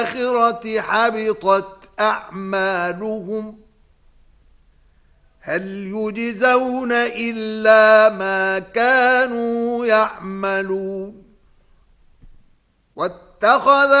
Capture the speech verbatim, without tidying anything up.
الآخرة حبطت أعمالهم هل يجزون إلا ما كانوا يعملون. واتخذ